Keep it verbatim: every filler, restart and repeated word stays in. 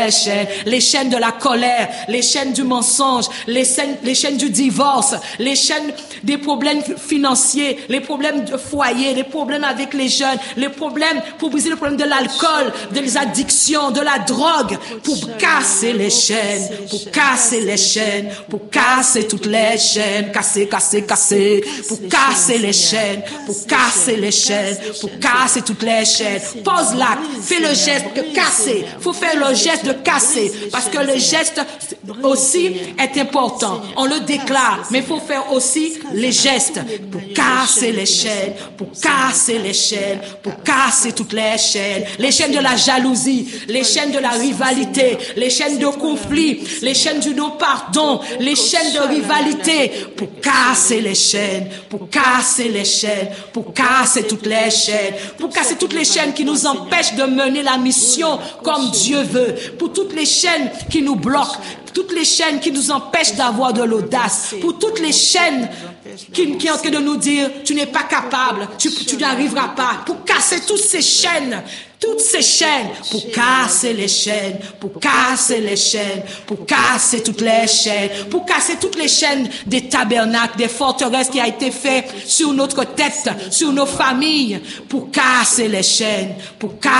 chaînes, les chaînes de la colère, les chaînes du mensonge, les chaînes, les chaînes du divorce, les chaînes des problèmes financiers, les problèmes de foyer, les problèmes avec les jeunes, les problèmes pour briser le problème de l'alcool, des addictions, de la drogue, pour casser les chaînes, pour casser les chaînes, pour casser toutes les chaînes, casser, casser, casser, pour casser les chaînes, pour casser les chaînes, pour casser toutes les chaînes. Pose l'acte, fais le geste de casser. Faut faire le geste de casser, parce que le geste aussi est important. On le déclare, mais il faut faire aussi les gestes pour casser les chaînes, pour casser les chaînes, pour casser toutes les chaînes, les chaînes de la jalousie, les chaînes de la rivalité, les chaînes de conflit, les chaînes du non-pardon, les chaînes de rivalité, pour casser les chaînes, pour casser les chaînes, pour casser toutes les chaînes, pour casser toutes les chaînes qui nous empêchent de mener la mission comme Dieu veut, pour toutes les chaînes qui nous bloquent, toutes les chaînes qui nous empêchent d'avoir de l'audace, pour toutes les chaînes qui, qui sont en train de nous dire tu n'es pas capable, tu, tu n'arriveras pas, pour casser toutes ces chaînes, toutes ces chaînes, pour casser les chaînes, pour casser les chaînes, pour casser toutes les chaînes, pour casser toutes les chaînes des tabernacles, des forteresses qui a été fait sur notre tête, sur nos familles, pour casser les chaînes, pour casser